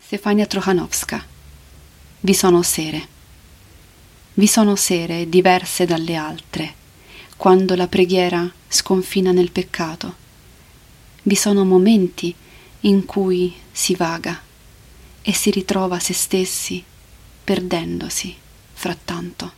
Stefania Trochanowska. Vi sono sere. Vi sono sere diverse dalle altre, quando la preghiera sconfina nel peccato. Vi sono momenti in cui si vaga e si ritrova se stessi, perdendosi frattanto.